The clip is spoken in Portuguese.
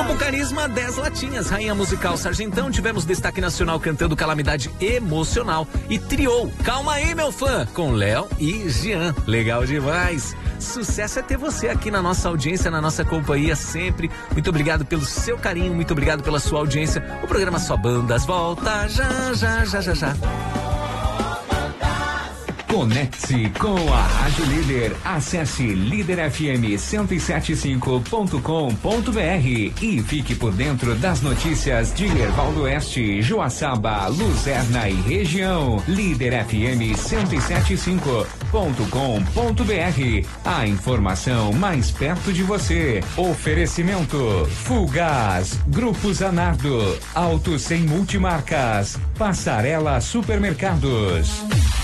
Grupo Carisma, 10 latinhas. Rainha Musical Sargentão, tivemos destaque nacional cantando Calamidade Emocional. E triou Calma Aí, Meu Fã, com Léo e Jean. Legal demais. Sucesso é ter você aqui na nossa audiência, na nossa companhia sempre. Muito obrigado pelo seu carinho, muito obrigado pela sua audiência. O programa Só Bandas volta já, já, já, já, já. Conecte-se com a Rádio Líder. Acesse liderfm1075.com.br e fique por dentro das notícias de Erval do Oeste, Joaçaba, Luzerna e região. liderfm1075.com.br. A informação mais perto de você. Oferecimento Fulgaz, Grupo Zanardo, Auto Sem Multimarcas, Passarela Supermercados.